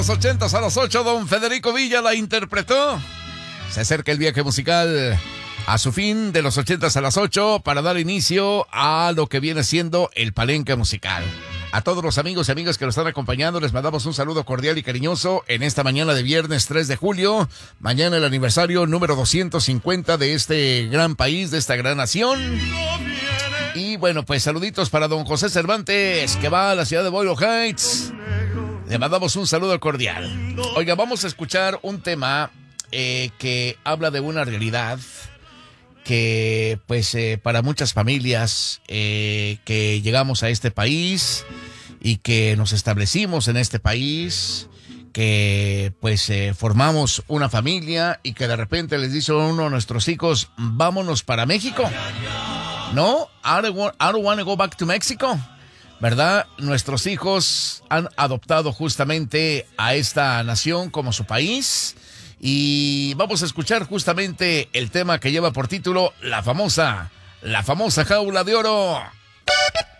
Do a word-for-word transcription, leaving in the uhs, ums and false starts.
Los ochentas a las ocho, don Federico Villa la interpretó. Se acerca el viaje musical a su fin de los ochentas a las ocho para dar inicio a lo que viene siendo el palenque musical. A todos los amigos y amigas que nos están acompañando, les mandamos un saludo cordial y cariñoso en esta mañana de viernes tres de julio. Mañana el aniversario número doscientos cincuenta de este gran país, de esta gran nación. Y bueno, pues saluditos para don José Cervantes, que va a la ciudad de Boyle Heights. Le mandamos un saludo cordial. Oiga, vamos a escuchar un tema eh, que habla de una realidad que pues eh, para muchas familias eh, que llegamos a este país y que nos establecimos en este país, que pues eh, formamos una familia y que de repente les dice uno a nuestros hijos, vámonos para México. No, I don't want, I don't want to go back to Mexico. ¿Verdad? Nuestros hijos han adoptado justamente a esta nación como su país. Y vamos a escuchar justamente el tema que lleva por título La famosa, la famosa jaula de oro.